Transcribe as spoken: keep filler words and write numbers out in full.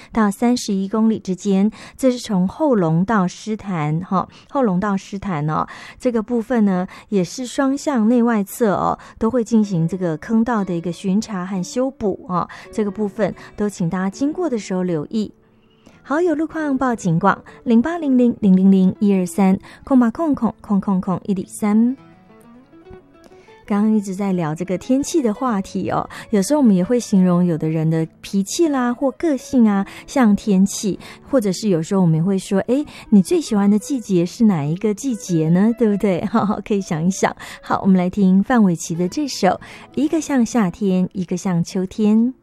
到三十一公里之间，这是从后龙到狮潭哈，后龙到狮潭哦，这个部分呢也是双向内外侧哦，都会进行这个坑道的一个巡查和修补哦，这个部分都请大家经过的时候留意。好，有路况报警广零八零零零零零一二三空八空空空空空一里三。刚刚一直在聊这个天气的话题哦，有时候我们也会形容有的人的脾气啦或个性啊像天气，或者是有时候我们也会说，诶，你最喜欢的季节是哪一个季节呢？对不对？好好可以想一想。好，我们来听范玮琪的这首《一个像夏天，一个像秋天》。